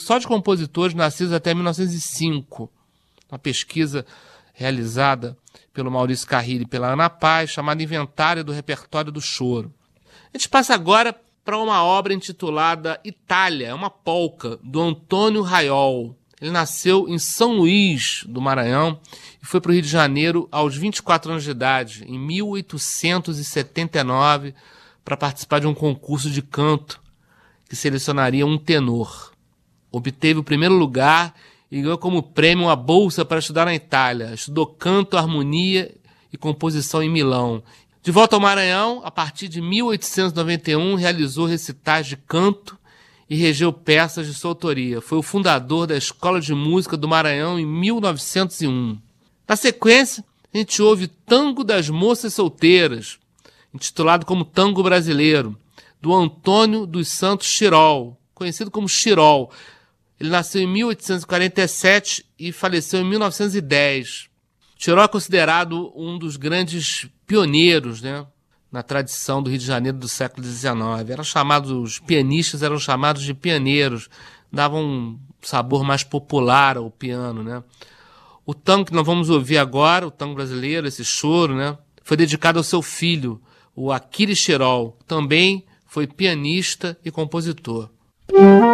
só de compositores nascidos até 1905, uma pesquisa realizada pelo Maurício Carrilli e pela Ana Paz, chamada Inventário do Repertório do Choro. A gente passa agora para uma obra intitulada Itália, uma polca, do Antônio Raiol. Ele nasceu em São Luís do Maranhão e foi para o Rio de Janeiro aos 24 anos de idade, em 1879, para participar de um concurso de canto que selecionaria um tenor. Obteve o primeiro lugar e ganhou como prêmio uma bolsa para estudar na Itália. Estudou canto, harmonia e composição em Milão. De volta ao Maranhão, a partir de 1891, realizou recitais de canto e regeu peças de sua autoria. Foi o fundador da Escola de Música do Maranhão em 1901. Na sequência, a gente ouve Tango das Moças Solteiras, intitulado como Tango Brasileiro, do Antônio dos Santos Chirol, conhecido como Chirol. Ele nasceu em 1847 e faleceu em 1910. Chirol é considerado um dos grandes pioneiros, né, na tradição do Rio de Janeiro do século XIX. Os pianistas eram chamados de pianeiros, davam um sabor mais popular ao piano, né? O tango que nós vamos ouvir agora, o tango brasileiro, esse choro, né, foi dedicado ao seu filho, o Aquiles Chirol, também foi pianista e compositor.